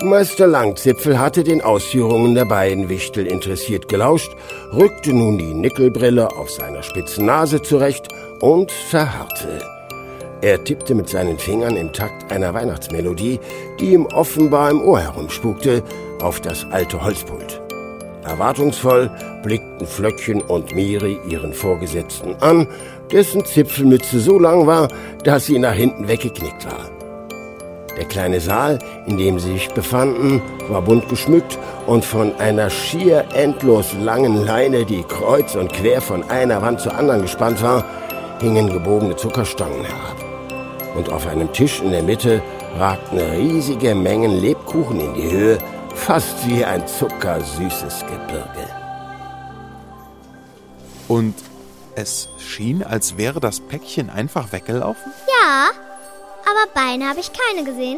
Meister Langzipfel hatte den Ausführungen der beiden Wichtel interessiert gelauscht, rückte nun die Nickelbrille auf seiner spitzen Nase zurecht und verharrte. Er tippte mit seinen Fingern im Takt einer Weihnachtsmelodie, die ihm offenbar im Ohr herumspukte, auf das alte Holzpult. Erwartungsvoll blickten Flöckchen und Miri ihren Vorgesetzten an, dessen Zipfelmütze so lang war, dass sie nach hinten weggeknickt war. Der kleine Saal, in dem sie sich befanden, war bunt geschmückt und von einer schier endlos langen Leine, die kreuz und quer von einer Wand zur anderen gespannt war, hingen gebogene Zuckerstangen herab. Und auf einem Tisch in der Mitte ragten riesige Mengen Lebkuchen in die Höhe, fast wie ein zuckersüßes Gebirge. Und es schien, als wäre das Päckchen einfach weggelaufen? Ja, aber Beine habe ich keine gesehen.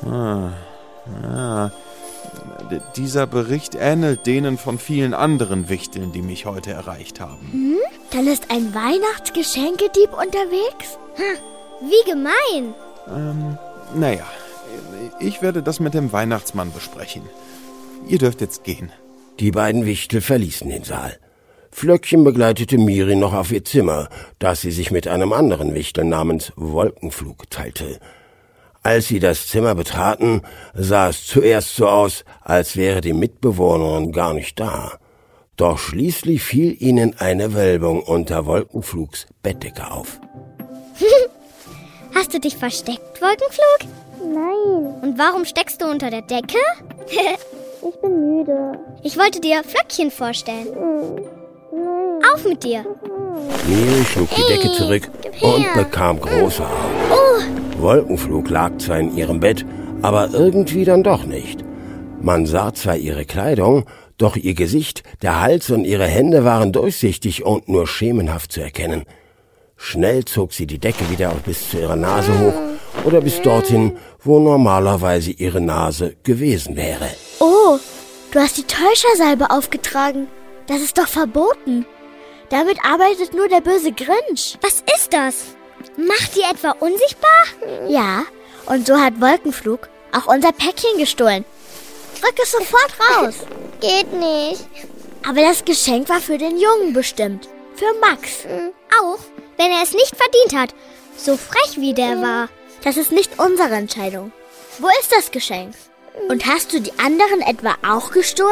Dieser Bericht ähnelt denen von vielen anderen Wichteln, die mich heute erreicht haben. Dann ist ein Weihnachtsgeschenkedieb unterwegs? Wie gemein. Naja, ich werde das mit dem Weihnachtsmann besprechen. Ihr dürft jetzt gehen. Die beiden Wichtel verließen den Saal. Flöckchen begleitete Miri noch auf ihr Zimmer, das sie sich mit einem anderen Wichtel namens Wolkenflug teilte. Als sie das Zimmer betraten, sah es zuerst so aus, als wäre die Mitbewohnerin gar nicht da. Doch schließlich fiel ihnen eine Wölbung unter Wolkenflugs Bettdecke auf. Hast du dich versteckt, Wolkenflug? Nein, Und warum steckst du unter der Decke? ich bin müde. Ich wollte dir Flöckchen vorstellen. Auf mit dir. Miri schlug die Decke zurück und bekam große Augen. Wolkenflug lag zwar in ihrem Bett, aber irgendwie dann doch nicht. Man sah zwar ihre Kleidung, doch ihr Gesicht, der Hals und ihre Hände waren durchsichtig und nur schemenhaft zu erkennen. Schnell zog sie die Decke wieder bis zu ihrer Nase hoch oder bis dorthin, wo normalerweise ihre Nase gewesen wäre. Oh, du hast die Täuschersalbe aufgetragen. Das ist doch verboten. Damit arbeitet nur der böse Grinch. Was ist das? Macht die etwa unsichtbar? Ja, und so hat Wolkenflug auch unser Päckchen gestohlen. Rück es sofort raus. Geht nicht. Aber das Geschenk war für den Jungen bestimmt. Für Max. Auch wenn er es nicht verdient hat. So frech wie der war. Das ist nicht unsere Entscheidung. Wo ist das Geschenk? Und hast du die anderen etwa auch gestohlen?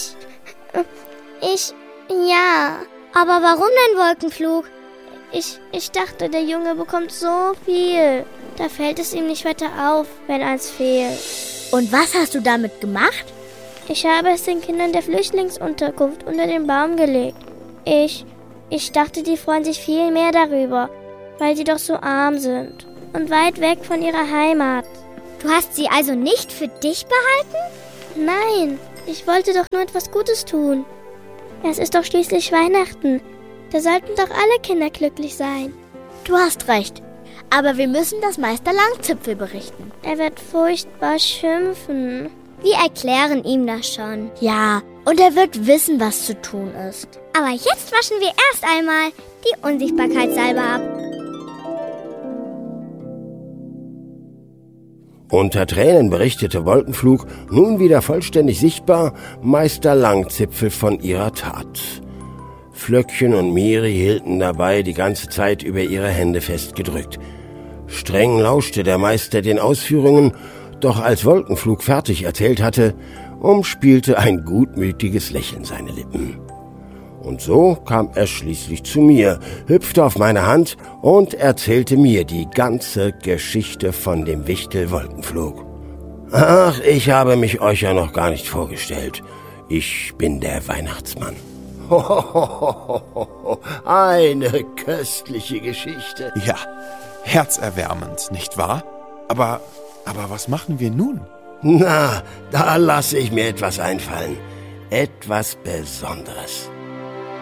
Ja. Aber warum denn Wolkenflug? Ich dachte, der Junge bekommt so viel. Da fällt es ihm nicht weiter auf, wenn eins fehlt. Und was hast du damit gemacht? Ich habe es den Kindern der Flüchtlingsunterkunft unter den Baum gelegt. Ich dachte, die freuen sich viel mehr darüber, weil sie doch so arm sind und weit weg von ihrer Heimat. Du hast sie also nicht für dich behalten? Nein, ich wollte doch nur etwas Gutes tun. Es ist doch schließlich Weihnachten. Da sollten doch alle Kinder glücklich sein. Du hast recht. Aber wir müssen das Meister Langzipfel berichten. Er wird furchtbar schimpfen. Wir erklären ihm das schon. Ja, und er wird wissen, was zu tun ist. Aber jetzt waschen wir erst einmal die Unsichtbarkeitssalbe ab. Unter Tränen berichtete Wolkenflug, nun wieder vollständig sichtbar, Meister Langzipfel von ihrer Tat. Flöckchen und Miri hielten dabei die ganze Zeit über ihre Hände festgedrückt. Streng lauschte der Meister den Ausführungen, doch als Wolkenflug fertig erzählt hatte, umspielte ein gutmütiges Lächeln seine Lippen. Und so kam er schließlich zu mir, hüpfte auf meine Hand und erzählte mir die ganze Geschichte von dem Wichtel Wolkenflug. Ach, ich habe mich euch ja noch gar nicht vorgestellt. Ich bin der Weihnachtsmann. Eine köstliche Geschichte. Ja, herzerwärmend, nicht wahr? Aber was machen wir nun? Na, da lasse ich mir etwas einfallen. Etwas Besonderes.